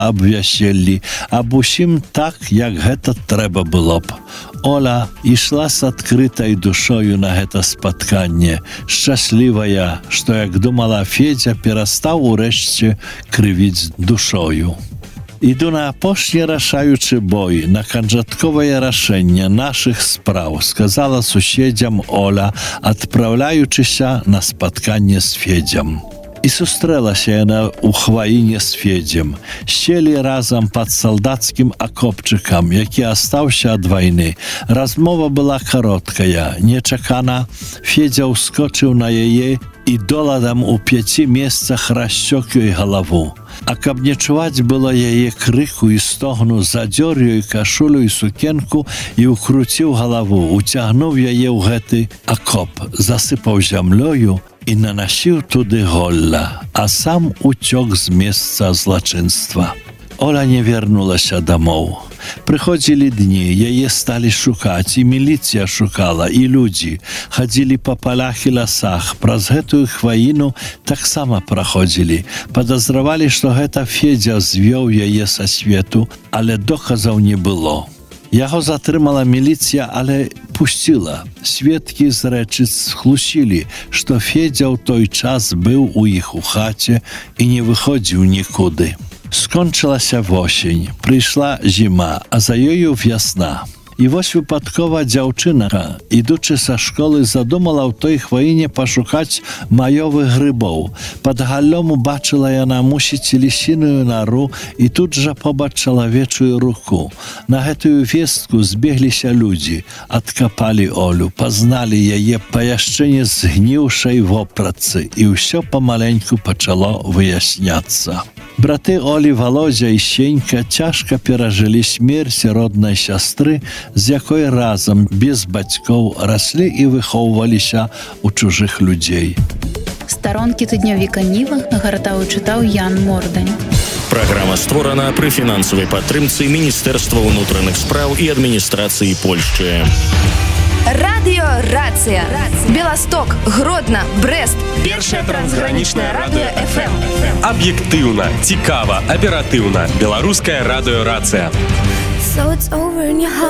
аб вяселлі, аб усім так, як гэта трэба было б. Оля ішла з адкрытай душою на гэта спатканне, шчаслівая, што, як думала, Федзя перастаў урэшце крывіць душою. Іду на апошні рашаючы бой, на канчатковае рашэнне нашых спраў, сказала суседзям Оля, адпраўляючыся на спатканне з Федзям. І сустрэлася яна ў хваіне з Федзем. Сели разам пад салдацкім акопчыкам, які астаўся ад вайны. Размова была кароткая. Нечакана Федзя ўскочыў на яе і доладам у 5 месцах расцёк ёй галаву. А каб не чуваць было яе крыку і стогну, задзёр ёй кашулю і сукенку і укруціў галаву, уцягнуў яе ў гэты акоп, засыпаў зямлёю і нанасіў туды голля, а сам уцёк з месца злачынства. Оля не вярнулася дамоў. Прыходзілі дні, яе сталі шукаць, і міліцыя шукала, і людзі. Хадзілі па палях і лясах, праз гэтую хваіну таксама праходзілі. Падазравалі, што гэта Федзя звёў яе са свету, але доказаў не было. Яго затрымала міліцыя, але пусціла. Сведкі з рэчыц хлусілі, што Федзя ў той час быў у іх у хаце і не выходзіў нікуды. Скончылася восень, прыйшла зіма, а за ёю вясна. І вось выпадкова дзяўчынка, ідучы са школы, задумала ў той хваіне пашукаць маёвых грыбоў. Пад галлём убачыла яна, мусіць, лісіную нару, і тут жа побач чалавечую руку. На гэтую вестку збегліся людзі, адкапалі Олю, пазналі яе па яшчэ не згніўшай вопратцы, і ўсё памаленьку пачало выясняцца. Браты Олі, Володя і Сенька цяжка перажылі смерць роднай сястры, з якой разам без бацькоў раслі і выхоўваліся ў чужых людзей. Старонкі тыднёвіка Ніва нагартаў і чытаў Ян Мордань. Праграма створана пры фінансавай падтрымцы Міністэрства ўнутраных спраў і адміністрацыі Польшчы. Радыё Рацыя. Беласток, Гродна, Брэст. Першае трансгранічнае радыё FM. Аб'ектыўна, цікава, аператыўна. Беларускае радыё Рацыя. So it's over and you're